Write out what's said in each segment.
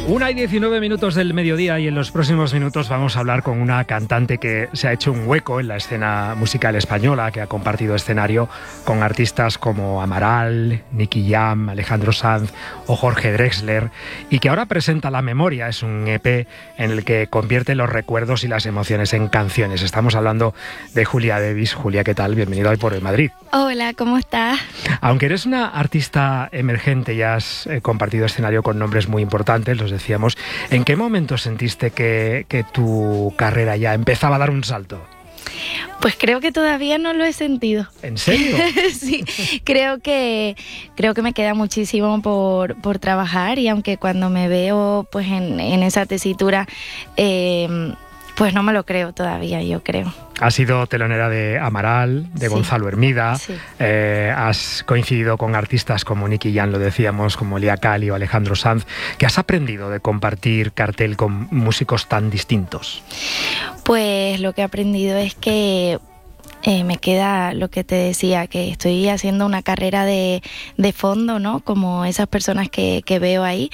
1:19 del mediodía y en los próximos minutos vamos a hablar con una cantante que se ha hecho un hueco en la escena musical española, que ha compartido escenario con artistas como Amaral, Nicky Jam, Alejandro Sanz o Jorge Drexler, y que ahora presenta La Memoria. Es un EP en el que convierte los recuerdos y las emociones en canciones. Estamos hablando de Julia Davis. Julia, ¿qué tal? Bienvenida hoy por el Madrid. Hola, ¿cómo estás? Aunque eres una artista emergente y has compartido escenario con nombres muy importantes, los decíamos, ¿en qué momento sentiste que tu carrera ya empezaba a dar un salto? Pues creo que todavía no lo he sentido. ¿En serio? Sí, creo que me queda muchísimo por trabajar, y aunque cuando me veo pues en esa tesitura, pues no me lo creo todavía, yo creo. Has sido telonera de Amaral, de Gonzalo Hermida, sí. Has coincidido con artistas como Nicky Jam, lo decíamos, como Lea Cali o Alejandro Sanz. ¿Qué has aprendido de compartir cartel con músicos tan distintos? Pues lo que he aprendido es que me queda lo que te decía, que estoy haciendo una carrera de fondo, ¿no? Como esas personas que veo ahí.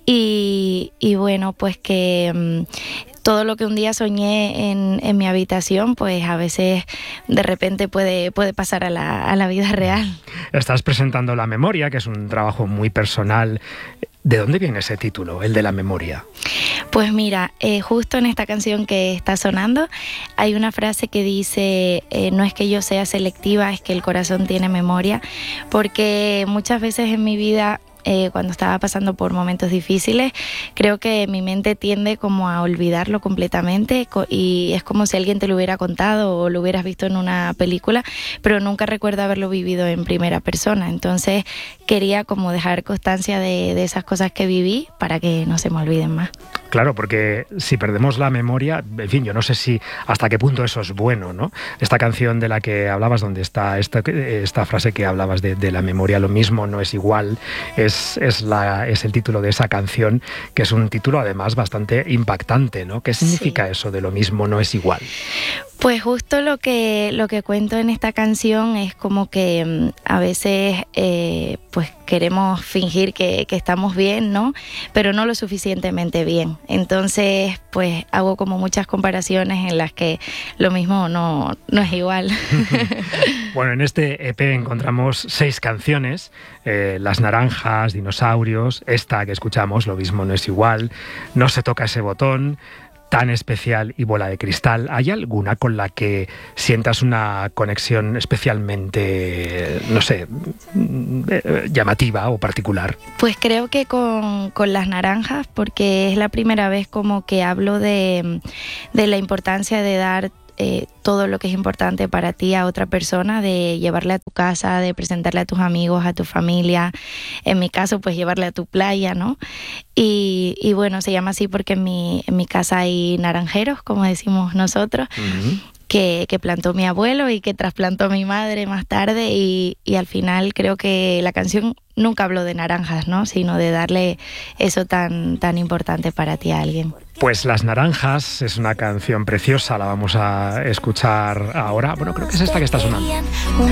Y bueno, pues que todo lo que un día soñé en mi habitación, pues a veces de repente puede pasar a la vida real. Estás presentando La Memoria, que es un trabajo muy personal. ¿De dónde viene ese título, el de La Memoria? Pues mira, justo en esta canción que está sonando hay una frase que dice, no es que yo sea selectiva, es que el corazón tiene memoria, porque muchas veces en mi vida, cuando estaba pasando por momentos difíciles, creo que mi mente tiende como a olvidarlo completamente, y es como si alguien te lo hubiera contado o lo hubieras visto en una película, pero nunca recuerdo haberlo vivido en primera persona. Entonces quería como dejar constancia de esas cosas que viví para que no se me olviden más. Claro, porque si perdemos la memoria, en fin, yo no sé si hasta qué punto eso es bueno, ¿no? Esta canción de la que hablabas, donde está esta frase que hablabas de la memoria, lo mismo no es igual, es el título de esa canción, que es un título además bastante impactante, ¿no? ¿Qué significa eso de lo mismo no es igual? Pues justo lo que cuento en esta canción es como que a veces pues queremos fingir que estamos bien, ¿no? Pero no lo suficientemente bien. Entonces pues hago como muchas comparaciones en las que lo mismo no es igual. Bueno, en este EP encontramos 6 canciones, Las Naranjas, Dinosaurios, esta que escuchamos, Lo mismo no es igual, No se toca ese botón, Tan especial y Bola de cristal. ¿Hay alguna con la que sientas una conexión especialmente, no sé, llamativa o particular? Pues creo que con Las Naranjas, porque es la primera vez como que hablo de la importancia de dar todo lo que es importante para ti a otra persona, de llevarle a tu casa, de presentarle a tus amigos, a tu familia, en mi caso pues llevarle a tu playa, ¿no? Y bueno, se llama así porque en mi casa hay naranjeros, como decimos nosotros, que plantó mi abuelo y que trasplantó mi madre más tarde, y al final creo que la canción nunca habló de naranjas, ¿no? Sino de darle eso tan importante para ti a alguien. Pues Las Naranjas es una canción preciosa, la vamos a escuchar ahora. Bueno, creo que es esta que está sonando.